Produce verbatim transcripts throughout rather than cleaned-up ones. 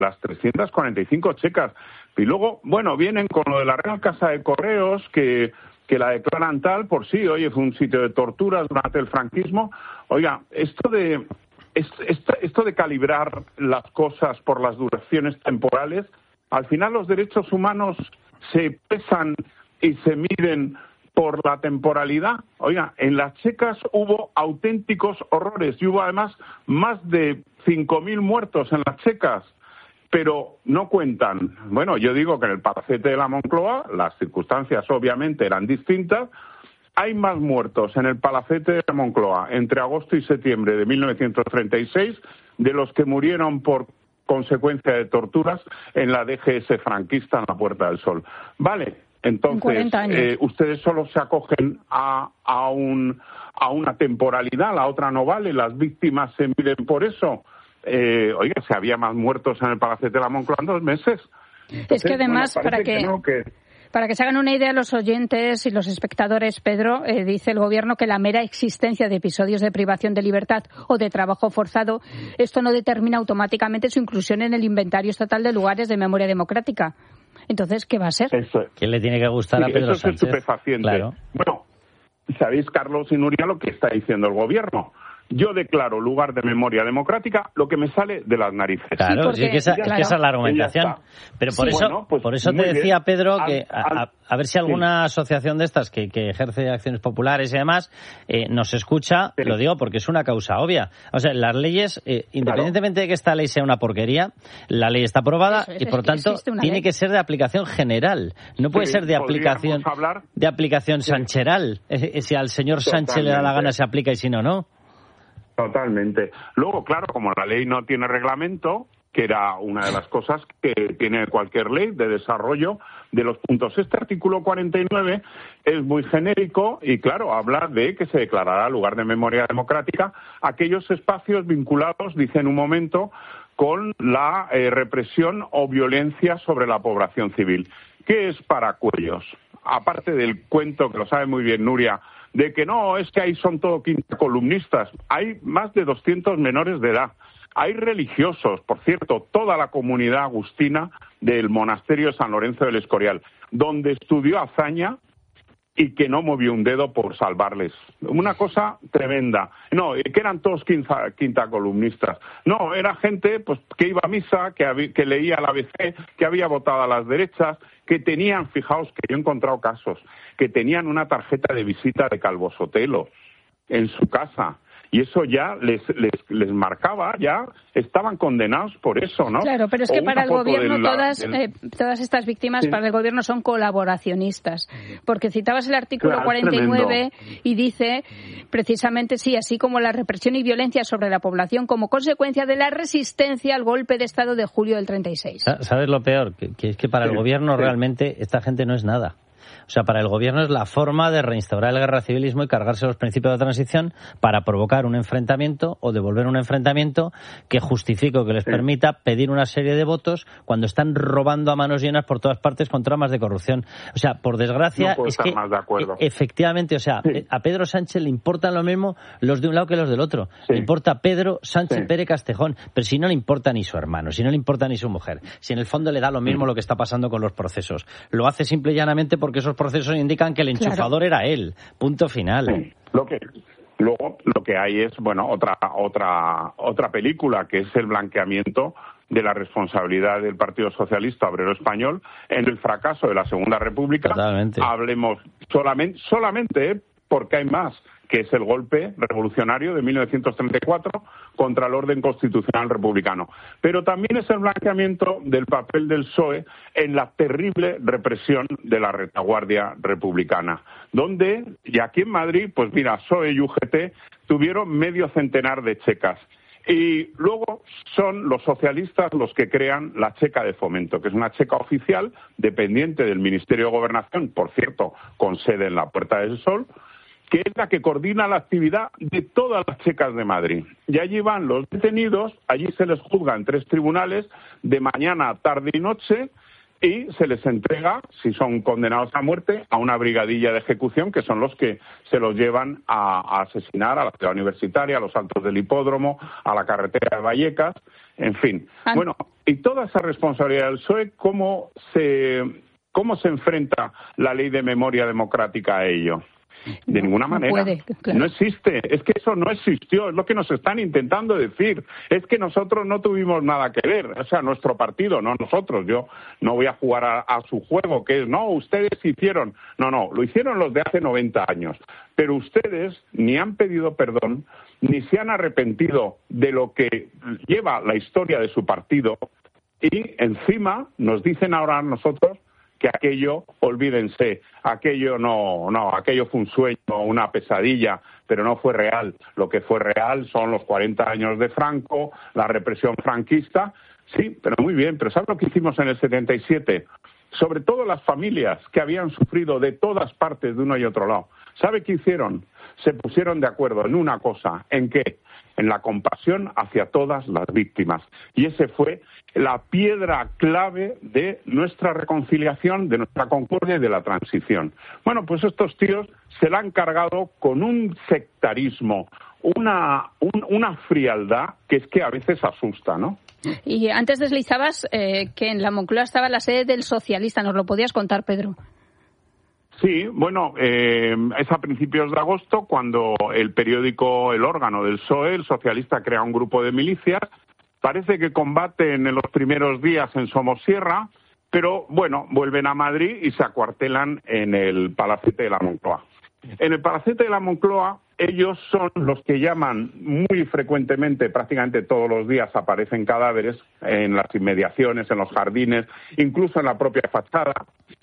las trescientas cuarenta y cinco checas. Y luego, bueno, vienen con lo de la Real Casa de Correos, que, que la declaran tal por sí, oye, fue un sitio de torturas durante el franquismo. Oiga, esto de, esto, esto de calibrar las cosas por las duraciones temporales, al final los derechos humanos se pesan y se miden por la temporalidad. Oiga, en las checas hubo auténticos horrores y hubo además más de cinco mil muertos en las checas. Pero no cuentan. Bueno, yo digo que en el Palacete de la Moncloa las circunstancias obviamente eran distintas. Hay más muertos en el Palacete de la Moncloa entre agosto y septiembre de mil novecientos treinta y seis de los que murieron por consecuencia de torturas en la D G S franquista en la Puerta del Sol. Vale, entonces eh, ustedes solo se acogen a, a, un, a una temporalidad, la otra no vale, las víctimas se miden por eso. Eh, oiga, si había más muertos en el Palacete de la Moncloa en dos meses. Entonces, es que además, bueno, para que, que, no, que para que se hagan una idea los oyentes y los espectadores, Pedro, eh, dice el Gobierno que la mera existencia de episodios de privación de libertad o de trabajo forzado, esto no determina automáticamente su inclusión en el inventario estatal de lugares de memoria democrática. Entonces, ¿qué va a ser? Eso, ¿qué le tiene que gustar sí, a Pedro eso Sánchez? Es estupefaciente. Claro. Bueno, ¿sabéis, Carlos y Nuria, lo que está diciendo el Gobierno? Yo declaro lugar de memoria democrática lo que me sale de las narices. Claro, sí, porque, sí, que esa, claro, es que esa es la argumentación. Pero por sí, eso, bueno, pues por eso te decía, bien. Pedro, que a, a, a ver si alguna sí. asociación de estas que, que ejerce acciones populares y demás eh, nos escucha, sí. lo digo porque es una causa obvia. O sea, las leyes, eh, independientemente claro. de que esta ley sea una porquería, la ley está aprobada es, y por tanto tiene ley. que ser de aplicación general. No puede sí, ser de aplicación hablar... de aplicación sí. sancheral. Eh, si al señor Totalmente. Sánchez le da la gana se aplica y si no, no. Totalmente. Luego, claro, como la ley no tiene reglamento, que era una de las cosas que tiene cualquier ley de desarrollo de los puntos. Este artículo cuarenta y nueve es muy genérico y, claro, habla de que se declarará lugar de memoria democrática aquellos espacios vinculados, dice en un momento, con la eh, represión o violencia sobre la población civil. ¿Qué es Paracuellos? Aparte del cuento, que lo sabe muy bien Nuria, de que no, es que ahí son todo quinta columnistas. Hay más de doscientos menores de edad. Hay religiosos, por cierto, toda la comunidad agustina del monasterio de San Lorenzo del Escorial, donde estudió Azaña y que no movió un dedo por salvarles. Una cosa tremenda. No, que eran todos quinta, quinta columnistas. No, era gente pues que iba a misa, que, había, que leía el A B C, que había votado a las derechas, que tenían, fijaos que yo he encontrado casos, que tenían una tarjeta de visita de Calvo Sotelo en su casa. Y eso ya les, les les marcaba, ya estaban condenados por eso, ¿no? Claro, pero es que para el Gobierno la, todas del... eh, todas estas víctimas sí. para el Gobierno son colaboracionistas. Porque citabas el artículo claro, cuarenta y nueve tremendo. Y dice precisamente, sí, así como la represión y violencia sobre la población como consecuencia de la resistencia al golpe de Estado de julio del treinta y seis. ¿Sabes lo peor? Que, que es que para sí, el Gobierno sí. realmente esta gente no es nada. O sea, para el Gobierno es la forma de reinstaurar el guerracivilismo y cargarse los principios de transición para provocar un enfrentamiento o devolver un enfrentamiento que justifique o que les sí. permita pedir una serie de votos cuando están robando a manos llenas por todas partes con tramas de corrupción. O sea, por desgracia, no es que efectivamente, o sea, sí. a Pedro Sánchez le importan lo mismo los de un lado que los del otro. Sí. Le importa Pedro Sánchez sí. Pérez Castejón, pero si no le importa ni su hermano, si no le importa ni su mujer, si en el fondo le da lo mismo sí. lo que está pasando con los procesos. Lo hace simple y llanamente porque esos procesos indican que el enchufador claro. era él. Punto final. Sí. Lo que luego lo que hay es, bueno, otra otra otra película que es el blanqueamiento de la responsabilidad del Partido Socialista Obrero Español en el fracaso de la Segunda República. Totalmente. Hablemos solamente solamente ¿eh? porque hay más, que es el golpe revolucionario de mil novecientos treinta y cuatro contra el orden constitucional republicano. Pero también es el blanqueamiento del papel del P S O E en la terrible represión de la retaguardia republicana, donde, y aquí en Madrid, pues mira, P S O E y U G T tuvieron medio centenar de checas. Y luego son los socialistas los que crean la checa de fomento, que es una checa oficial dependiente del Ministerio de Gobernación, por cierto, con sede en la Puerta del Sol, que es la que coordina la actividad de todas las checas de Madrid. Y allí van los detenidos, allí se les juzga en tres tribunales, de mañana, tarde y noche, y se les entrega, si son condenados a muerte, a una brigadilla de ejecución, que son los que se los llevan a, a asesinar a la ciudad universitaria, a los altos del hipódromo, a la carretera de Vallecas, en fin. Ah. Bueno, y Y toda esa responsabilidad del P S O E, ¿cómo se, cómo se enfrenta la ley de memoria democrática a ello? De ninguna no manera. Puede, claro. No existe. Es que eso no existió. Es lo que nos están intentando decir. Es que nosotros no tuvimos nada que ver. O sea, nuestro partido, no nosotros. Yo no voy a jugar a, a su juego, que es, no, ustedes hicieron. No, no, lo hicieron los de hace noventa años. Pero ustedes ni han pedido perdón, ni se han arrepentido de lo que lleva la historia de su partido. Y encima nos dicen ahora a nosotros que aquello, olvídense, aquello no, no, aquello fue un sueño, una pesadilla, pero no fue real. Lo que fue real son los cuarenta años de Franco, la represión franquista. Sí, pero muy bien, pero ¿sabes lo que hicimos en el setenta y siete? Sobre todo las familias que habían sufrido de todas partes, de uno y otro lado. ¿Sabe qué hicieron? Se pusieron de acuerdo en una cosa, ¿en qué? En la compasión hacia todas las víctimas. Y ese fue la piedra clave de nuestra reconciliación, de nuestra concordia y de la transición. Bueno, pues estos tíos se la han cargado con un sectarismo, una, un, una frialdad que es que a veces asusta, ¿no? Y antes deslizabas eh, que en la Moncloa estaba la sede del socialista. ¿Nos lo podías contar, Pedro? Sí, bueno, eh, es a principios de agosto cuando el periódico, el órgano del P S O E, el socialista, crea un grupo de milicias. Parece que combaten en los primeros días en Somosierra, pero bueno, vuelven a Madrid y se acuartelan en el Palacete de la Moncloa. En el Palacete de la Moncloa, ellos son los que llaman muy frecuentemente, prácticamente todos los días aparecen cadáveres en las inmediaciones, en los jardines, incluso en la propia fachada.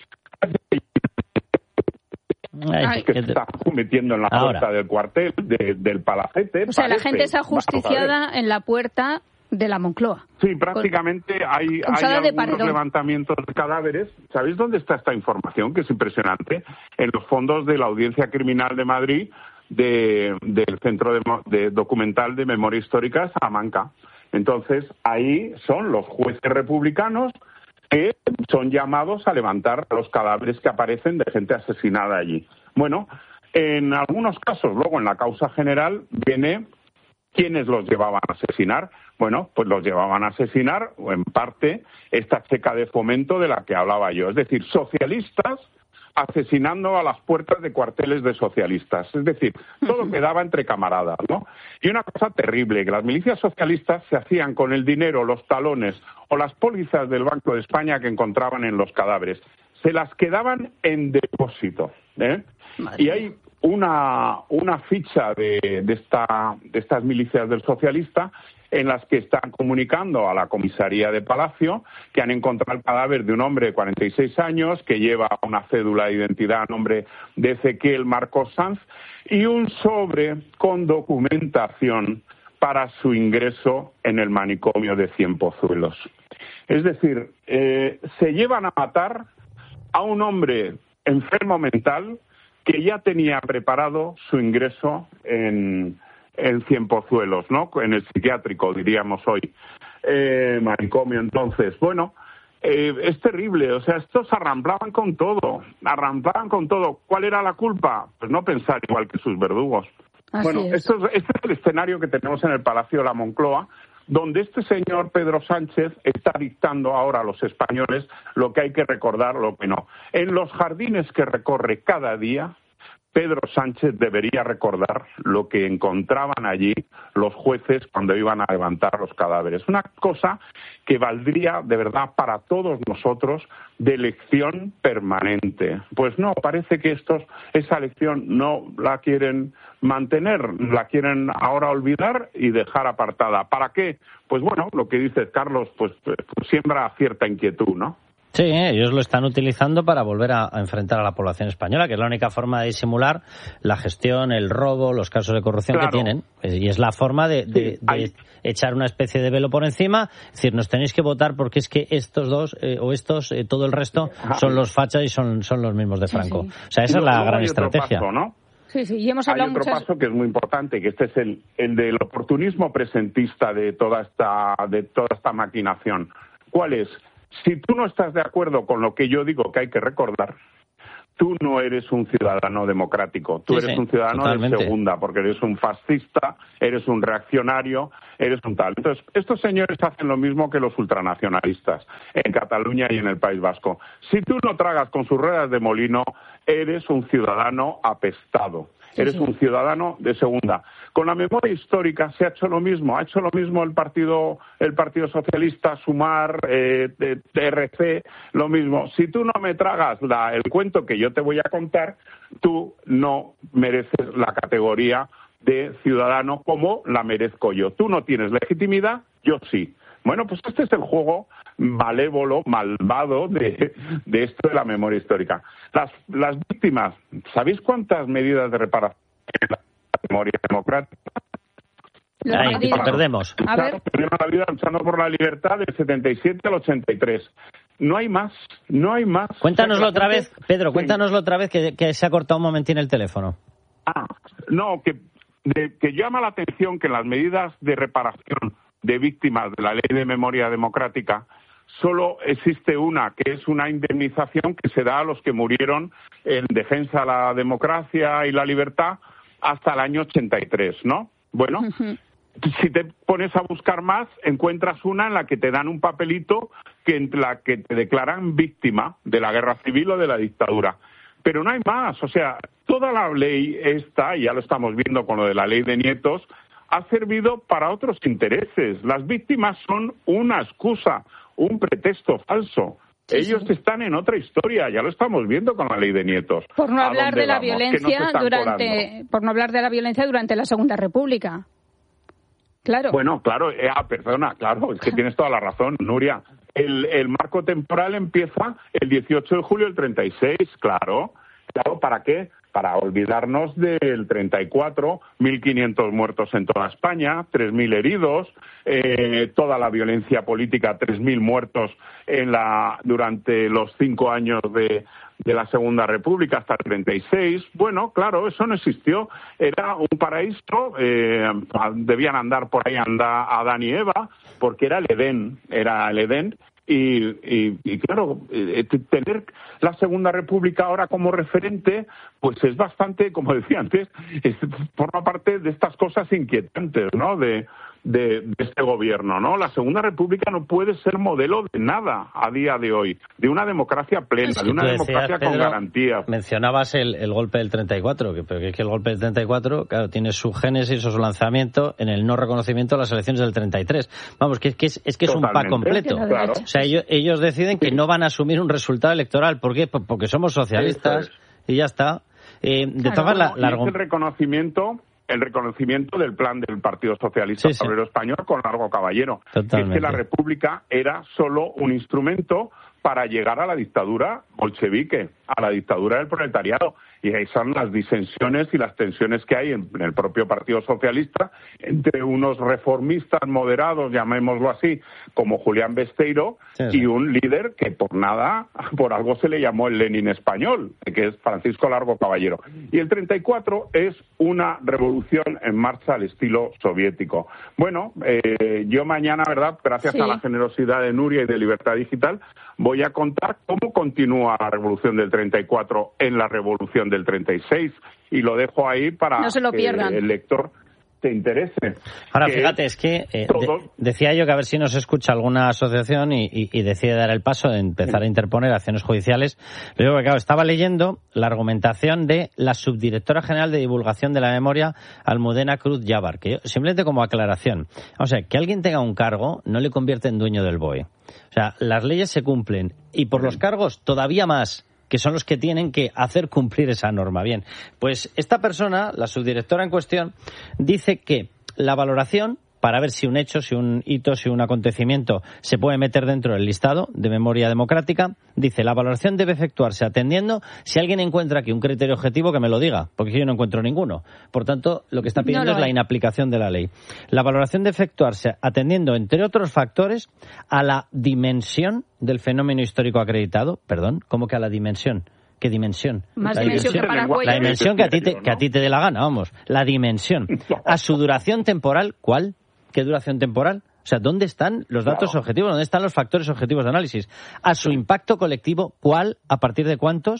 Ay, que se está metiendo en la puerta ahora del cuartel, de, del Palacete. O sea, parece, la gente está ajusticiada en la puerta de la Moncloa. Sí, prácticamente hay, hay algunos levantamientos de cadáveres. ¿Sabéis dónde está esta información? Que es impresionante. En los fondos de la Audiencia Criminal de Madrid, de, del Centro de, de Documental de Memoria Histórica de Salamanca. Entonces, ahí son los jueces republicanos que son llamados a levantar los cadáveres que aparecen de gente asesinada allí. Bueno, en algunos casos, luego en la causa general, viene quiénes los llevaban a asesinar. Bueno, pues los llevaban a asesinar, o en parte, esta checa de Fomento de la que hablaba yo. Es decir, socialistas asesinando a las puertas de cuarteles de socialistas. Es decir, todo quedaba entre camaradas, ¿no? Y una cosa terrible, que las milicias socialistas se hacían con el dinero, los talones o las pólizas del Banco de España que encontraban en los cadáveres. Se las quedaban en depósito, ¿eh? Y hay una, una ficha de, de, esta, de estas milicias del socialista en las que están comunicando a la comisaría de Palacio que han encontrado el cadáver de un hombre de cuarenta y seis años que lleva una cédula de identidad a nombre de Ezequiel Marcos Sanz y un sobre con documentación para su ingreso en el manicomio de Cienpozuelos. Es decir, eh, se llevan a matar a un hombre enfermo mental que ya tenía preparado su ingreso en en Cienpozuelos, ¿no? En el psiquiátrico, diríamos hoy. Eh, manicomio, entonces. Bueno, eh, es terrible. O sea, estos arramplaban con todo. Arramplaban con todo. ¿Cuál era la culpa? Pues no pensar igual que sus verdugos. Así bueno, es. Esto es, este es el escenario que tenemos en el Palacio de la Moncloa, donde este señor Pedro Sánchez está dictando ahora a los españoles lo que hay que recordar, lo que no. En los jardines que recorre cada día, Pedro Sánchez debería recordar lo que encontraban allí los jueces cuando iban a levantar los cadáveres. Una cosa que valdría de verdad para todos nosotros de lección permanente. Pues no, parece que estos esa lección no la quieren mantener, la quieren ahora olvidar y dejar apartada. ¿Para qué? Pues bueno, lo que dices, Carlos, pues, pues siembra cierta inquietud, ¿no? Sí, ellos lo están utilizando para volver a, a enfrentar a la población española, que es la única forma de disimular la gestión, el robo, los casos de corrupción claro. que tienen. Y es la forma de, de, sí, hay... de echar una especie de velo por encima, es decir, nos tenéis que votar porque es que estos dos, eh, o estos, eh, todo el resto, son los fachas y son, son los mismos de Franco. Sí, sí. O sea, esa y es la gran estrategia. Paso, ¿no? Sí, sí, y hemos hablado Hay otro muchas... paso que es muy importante, que este es el, el del oportunismo presentista de toda esta, de toda esta maquinación. ¿Cuál es? Si tú no estás de acuerdo con lo que yo digo que hay que recordar, tú no eres un ciudadano democrático, tú sí, eres sí, un ciudadano totalmente. de segunda, porque eres un fascista, eres un reaccionario, eres un tal. Entonces, estos señores hacen lo mismo que los ultranacionalistas en Cataluña y en el País Vasco. Si tú no tragas con sus ruedas de molino, eres un ciudadano apestado. Sí, eres sí. un ciudadano de segunda. Con la memoria histórica se ha hecho lo mismo. Ha hecho lo mismo el Partido el Partido Socialista, Sumar, eh, T R C, lo mismo. Si tú no me tragas la, el cuento que yo te voy a contar, tú no mereces la categoría de ciudadano como la merezco yo. Tú no tienes legitimidad, yo sí. Bueno, pues este es el juego malévolo, malvado de, de esto de la memoria histórica. Las, las víctimas, ¿sabéis cuántas medidas de reparación en la memoria democrática? Ahí, que te perdemos. A ver. Perdieron la vida luchando por la libertad del setenta y siete al ochenta y tres. No hay más, no hay más. Cuéntanoslo o sea, otra gente... vez, Pedro, cuéntanoslo otra vez, que, que se ha cortado un momentín el teléfono. Ah, no, que, de, que llama la atención que las medidas de reparación de víctimas de la Ley de Memoria Democrática solo existe una, que es una indemnización que se da a los que murieron en defensa de la democracia y la libertad hasta el año ochenta y tres, ¿no? Bueno, uh-huh. si te pones a buscar más, encuentras una en la que te dan un papelito que en la que te declaran víctima de la guerra civil o de la dictadura. Pero no hay más, o sea, toda la ley esta, y ya lo estamos viendo con lo de la ley de nietos, ha servido para otros intereses. Las víctimas son una excusa, un pretexto falso. Sí, Ellos sí. están en otra historia, ya lo estamos viendo con la ley de nietos. Por no hablar de la vamos? violencia durante, colando. por no hablar de la violencia durante la Segunda República. Claro. Bueno, claro, eh, ah, perdona, claro, es que tienes toda la razón, Nuria. El, el marco temporal empieza el dieciocho de julio del treinta y seis, claro. Claro, ¿para qué? Para olvidarnos del treinta y cuatro, mil quinientos muertos en toda España, tres mil heridos, eh, toda la violencia política, tres mil muertos en la durante los cinco años de, de la Segunda República hasta el treinta y seis. Bueno, claro, eso no existió. Era un paraíso, eh, debían andar por ahí anda Adán y Eva, porque era el Edén, era el Edén. Y, y, y claro, eh, tener la Segunda República ahora como referente, pues es bastante, como decía antes, es, forma parte de estas cosas inquietantes, ¿no? De, de, de este gobierno, ¿no? La Segunda República no puede ser modelo de nada a día de hoy, de una democracia plena, sí, de una decías, democracia Pedro, con garantías. Mencionabas el, el golpe del treinta y cuatro, que, pero que es que el golpe del treinta y cuatro, claro, tiene su génesis o su lanzamiento en el no reconocimiento de las elecciones del treinta y tres. Vamos, que, que es, es que es Totalmente, un pack completo. Claro. O sea, ellos, ellos deciden que no van a asumir un resultado electoral. ¿Por qué? Porque somos socialistas y ya está. Eh, de claro, todas la, la... Es el reconocimiento... el reconocimiento del plan del Partido Socialista sí, Obrero sí. Español con Largo Caballero. Totalmente. Es que la República era solo un instrumento para llegar a la dictadura bolchevique, a la dictadura del proletariado. Y ahí son las disensiones y las tensiones que hay en, en el propio Partido Socialista entre unos reformistas moderados, llamémoslo así, como Julián Besteiro, sí, sí. y un líder que por nada, por algo se le llamó el Lenin español, que es Francisco Largo Caballero. Y el treinta y cuatro es una revolución en marcha al estilo soviético. Bueno, eh, yo mañana, ¿verdad?, gracias sí. a la generosidad de Nuria y de Libertad Digital, voy a contar cómo continúa la revolución del treinta y cuatro en la revolución del treinta y seis, y lo dejo ahí para no se lo que pierdan. el lector te interese. Ahora, que fíjate, es que eh, de, decía yo que a ver si nos escucha alguna asociación y, y, y decide dar el paso de empezar sí. a interponer acciones judiciales. Lo digo que, claro, estaba leyendo la argumentación de la subdirectora general de divulgación de la memoria, Almudena Cruz Llavar, que yo, simplemente como aclaración, o sea, que alguien tenga un cargo no le convierte en dueño del B O E. O sea, las leyes se cumplen y por los cargos todavía más, que son los que tienen que hacer cumplir esa norma. Bien, pues esta persona, la subdirectora en cuestión, dice que la valoración para ver si un hecho, si un hito, si un acontecimiento se puede meter dentro del listado de memoria democrática, dice, la valoración debe efectuarse atendiendo, si alguien encuentra aquí un criterio objetivo, que me lo diga, porque yo no encuentro ninguno. Por tanto, lo que está pidiendo no es la inaplicación de la ley. La valoración debe efectuarse atendiendo, entre otros factores, a la dimensión del fenómeno histórico acreditado. Perdón, ¿cómo que a la dimensión? ¿Qué dimensión? Más la dimensión, dimensión, que para la dimensión que a ti te, que a ti te dé la gana, vamos. La dimensión. A su duración temporal, ¿cuál? ¿Qué duración temporal? O sea, ¿dónde están los datos claro. objetivos? ¿Dónde están los factores objetivos de análisis? A su impacto colectivo, ¿cuál? ¿A partir de cuántos?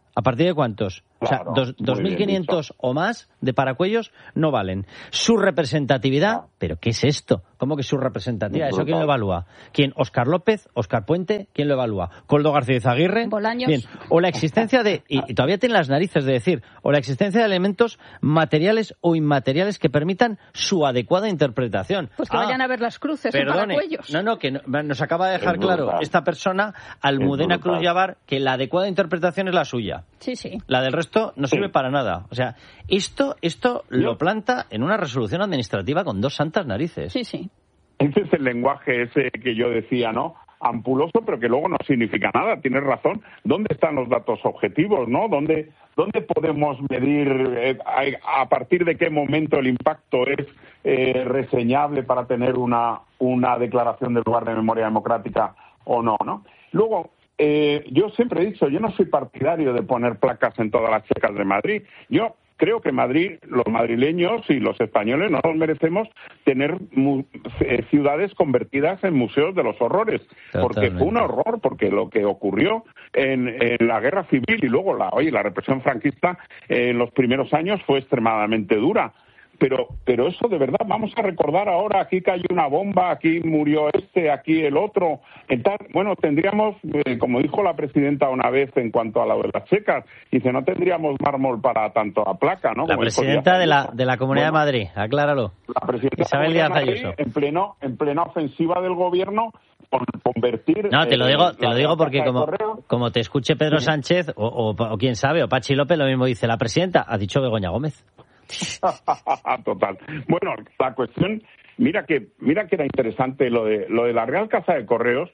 ¿A partir de cuántos? Claro, o sea, dos mil quinientos o más de paracuellos no valen. Su representatividad, claro. ¿Pero qué es esto? ¿Cómo que su representatividad? ¿Eso quién lo evalúa? ¿Quién? ¿Óscar López? ¿Óscar Puente? ¿Quién lo evalúa? ¿Coldo García Izaguirre? Bolaños. Bien. O la existencia de, y, y todavía tiene las narices de decir, o la existencia de elementos materiales o inmateriales que permitan su adecuada interpretación. Pues que ah, vayan a ver las cruces en paracuellos. No, no, que no, nos acaba de dejar claro esta persona, Almudena Cruz Llavar, que la adecuada interpretación es la suya. Sí, sí. La del resto no sirve sí. para nada. O sea, esto esto ¿Yo? lo planta en una resolución administrativa con dos santas narices. Sí, sí. Ese es el lenguaje ese que yo decía, ¿no? Ampuloso, pero que luego no significa nada. Tienes razón. ¿Dónde están los datos objetivos, no? ¿Dónde, dónde podemos medir eh, a, a partir de qué momento el impacto es eh, reseñable para tener una, una declaración de lugar de memoria democrática o no, ¿no? Luego, Eh, yo siempre he dicho, yo no soy partidario de poner placas en todas las checas de Madrid. Yo creo que Madrid, los madrileños y los españoles no nos merecemos tener mu- eh, ciudades convertidas en museos de los horrores. Totalmente. Porque fue un horror, porque lo que ocurrió en, en la guerra civil y luego la, oye, la represión franquista eh, en los primeros años fue extremadamente dura. Pero, pero eso de verdad, vamos a recordar ahora, aquí cayó una bomba, aquí murió este, aquí el otro, en tal, bueno, tendríamos, eh, como dijo la presidenta una vez en cuanto a lo de las checas, dice, no tendríamos mármol para tanto la placa, ¿no? La como presidenta de la, de la Comunidad bueno, de Madrid, acláralo. La presidenta Isabel Díaz Ayuso. En pleno, en plena ofensiva del gobierno, por convertir... No, te lo digo, te lo digo porque como, como te escuche Pedro sí. Sánchez, o, o, o quién sabe, o Pachi López, lo mismo dice la presidenta, ha dicho Begoña Gómez. Total. Bueno, la cuestión, mira que mira que era interesante lo de lo de la Real Casa de Correos.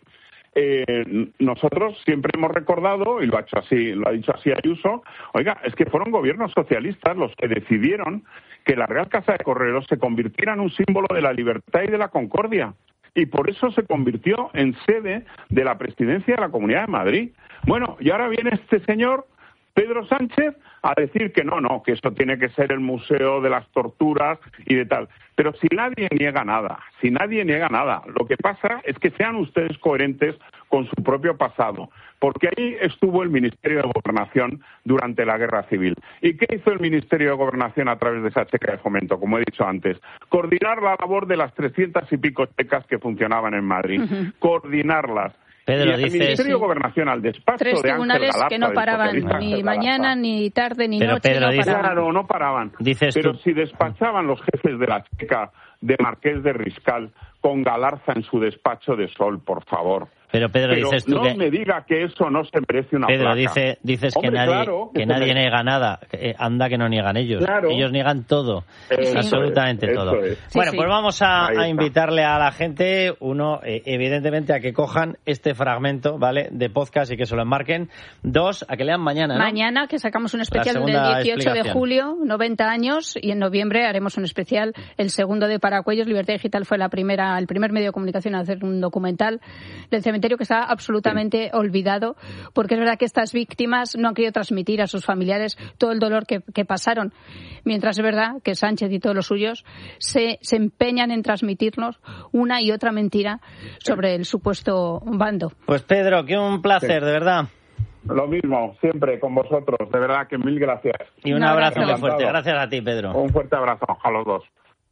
Eh, nosotros siempre hemos recordado, y lo ha hecho así, lo ha dicho así Ayuso, oiga, es que fueron gobiernos socialistas los que decidieron que la Real Casa de Correos se convirtiera en un símbolo de la libertad y de la concordia. Y por eso se convirtió en sede de la presidencia de la Comunidad de Madrid. Bueno, y ahora viene este señor Pedro Sánchez a decir que no, no, que eso tiene que ser el museo de las torturas y de tal. Pero si nadie niega nada, si nadie niega nada, lo que pasa es que sean ustedes coherentes con su propio pasado, porque ahí estuvo el Ministerio de Gobernación durante la Guerra Civil. ¿Y qué hizo el Ministerio de Gobernación a través de esa checa de fomento? Como he dicho antes, coordinar la labor de las trescientas y pico checas que funcionaban en Madrid, uh-huh. coordinarlas. Pedro, y el dices, Ministerio de Gobernación al despacho tres de tribunales Ángel que no paraban ni mañana, ni tarde, ni Pero noche. Pedro, no dice, paraban. Claro, no paraban. Dices Pero tú... si despachaban los jefes de la checa de Marqués de Riscal con Galarza en su despacho de Sol, por favor. Pero Pedro, Pero dices tú no que... me diga que eso no se merece una Pedro, placa. dice, dices Hombre, que nadie, claro, que que nadie me... niega nada. Eh, anda que no niegan ellos. Claro. Ellos niegan todo. Eso absolutamente es, todo. es. Bueno, sí, pues sí. vamos a, a invitarle a la gente, uno, eh, evidentemente, a que cojan este fragmento, ¿vale?, de podcast y que se lo enmarquen. Dos, a que lean mañana, ¿no? Mañana, que sacamos un especial del dieciocho de julio, noventa años, y en noviembre haremos un especial, el segundo de Paracuellos. Libertad Digital fue la primera, el primer medio de comunicación a hacer un documental del cementerio que está absolutamente sí. olvidado, porque es verdad que estas víctimas no han querido transmitir a sus familiares todo el dolor que, que pasaron, mientras es verdad que Sánchez y todos los suyos se, se empeñan en transmitirnos una y otra mentira sobre el supuesto bando. Pues Pedro, que un placer, sí. de verdad. Lo mismo, siempre con vosotros, de verdad que mil gracias. Y un, un abrazo, abrazo muy fuerte, gracias a ti, Pedro. Un fuerte abrazo a los dos.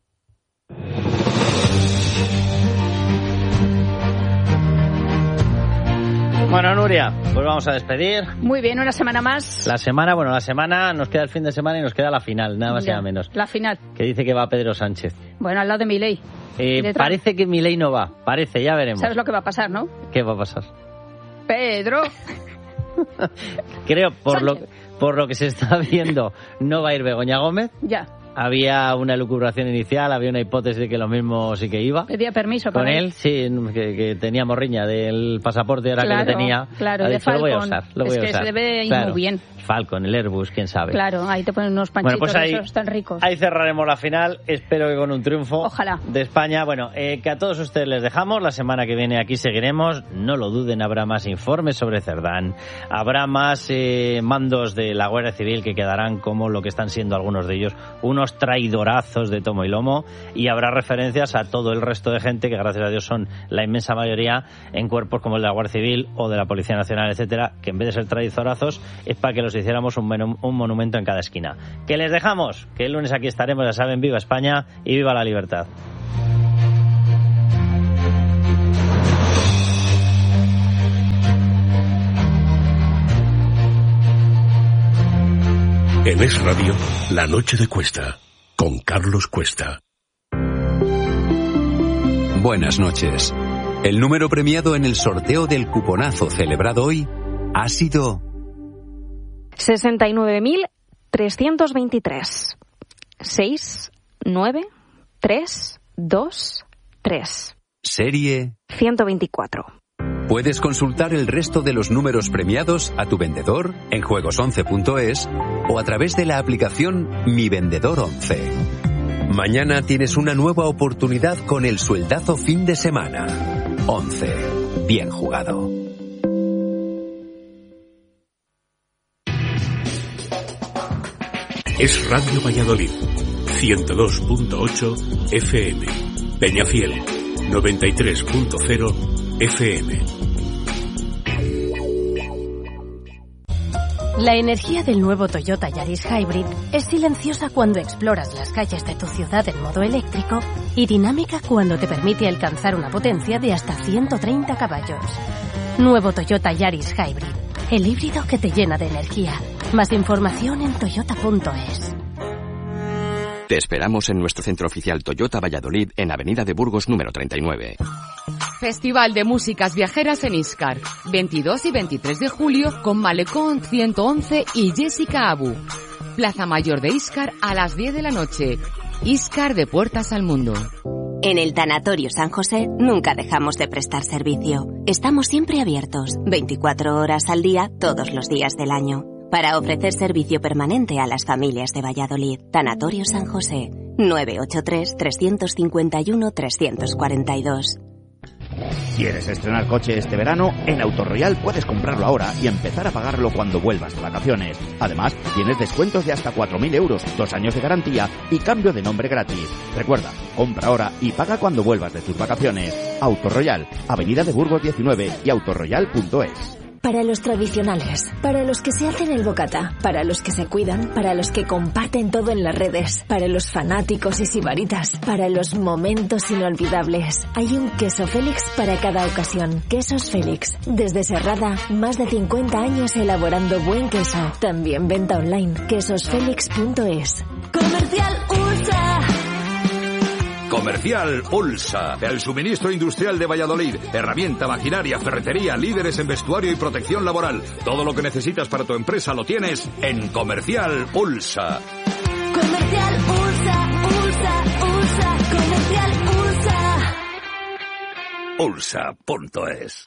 Bueno, Nuria, pues vamos a despedir. Muy bien, una semana más. La semana, bueno, la semana nos queda el fin de semana y nos queda la final, nada más y nada menos. La final. Que dice que va Pedro Sánchez. Bueno, al lado de Milei. Eh, parece que Milei no va, parece, ya veremos. ¿Sabes lo que va a pasar, no? ¿Qué va a pasar? Pedro. Creo, por lo, por lo que se está viendo, no va a ir Begoña Gómez. Ya. Había una elucubración inicial, había una hipótesis de que lo mismo sí que iba. Pedía permiso con para él. Sí, que, que tenía morriña del pasaporte, ahora claro, que lo tenía. Claro, ha de dicho, Falcon. Lo voy a usar, lo es voy a que usar. se debe ir claro, muy bien. Falcon, el Airbus, quién sabe. Claro, ahí te ponen unos panchitos, bueno, pues ahí, esos tan ricos. Ahí cerraremos la final, espero que con un triunfo. Ojalá. De España. Bueno, eh, que a todos ustedes les dejamos, la semana que viene aquí seguiremos, no lo duden, habrá más informes sobre Cerdán, habrá más eh, mandos de la Guardia Civil que quedarán como lo que están siendo algunos de ellos, unos unos traidorazos de tomo y lomo, y habrá referencias a todo el resto de gente que, gracias a Dios, son la inmensa mayoría en cuerpos como el de la Guardia Civil o de la Policía Nacional, etcétera, que en vez de ser traidorazos es para que los hiciéramos un, menú, un monumento en cada esquina. Que les dejamos, que el lunes aquí estaremos, ya saben, viva España y viva la libertad. En Es Radio, La Noche de Cuesta, con Carlos Cuesta. Buenas noches. El número premiado en el sorteo del cuponazo celebrado hoy ha sido sesenta y nueve mil trescientos veintitrés. seis, nueve, tres, dos, tres. Serie ciento veinticuatro. Puedes consultar el resto de los números premiados a tu vendedor en juegos once punto es o a través de la aplicación Mi Vendedor once. Mañana tienes una nueva oportunidad con el sueldazo fin de semana. once. Bien jugado. Es Radio Valladolid, ciento dos punto ocho F M. Peñafiel, noventa y tres punto cero F M. La energía del nuevo Toyota Yaris Hybrid es silenciosa cuando exploras las calles de tu ciudad en modo eléctrico y dinámica cuando te permite alcanzar una potencia de hasta ciento treinta caballos. Nuevo Toyota Yaris Hybrid, el híbrido que te llena de energía. Más información en toyota punto es. Te esperamos en nuestro centro oficial Toyota Valladolid en Avenida de Burgos número treinta y nueve. Festival de Músicas Viajeras en Íscar, veintidós y veintitrés de julio con Malecón ciento once y Jessica Abu. Plaza Mayor de Íscar a las diez de la noche. Íscar de puertas al mundo. En el Tanatorio San José nunca dejamos de prestar servicio. Estamos siempre abiertos, veinticuatro horas al día, todos los días del año, para ofrecer servicio permanente a las familias de Valladolid. Tanatorio San José, nueve ocho tres, tres cinco uno, tres cuatro dos. ¿Quieres estrenar coche este verano? En Autoroyal puedes comprarlo ahora y empezar a pagarlo cuando vuelvas de vacaciones. Además, tienes descuentos de hasta cuatro mil euros, dos años de garantía y cambio de nombre gratis. Recuerda, compra ahora y paga cuando vuelvas de tus vacaciones. Autoroyal, Avenida de Burgos diecinueve y autoroyal punto es. Para los tradicionales, para los que se hacen el bocata, para los que se cuidan, para los que comparten todo en las redes, para los fanáticos y sibaritas, para los momentos inolvidables. Hay un queso Félix para cada ocasión. Quesos Félix. Desde Serrada, más de cincuenta años elaborando buen queso. También venta online. quesos félix punto es. Comercial Ursa. Comercial Ulsa, el suministro industrial de Valladolid, herramienta, maquinaria, ferretería, líderes en vestuario y protección laboral. Todo lo que necesitas para tu empresa lo tienes en Comercial Ulsa. Comercial Ulsa, Ulsa, Ulsa, Comercial Ulsa. Ulsa punto es.